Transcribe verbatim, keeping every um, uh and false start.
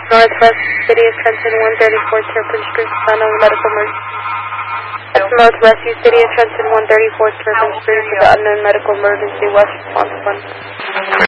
Northwest City of Trenton, one thirty-four Turpin Street, unknown medical emergency. That's Northwest City of Trenton, one thirty-four Turpin Street for the unknown medical emergency, West response one.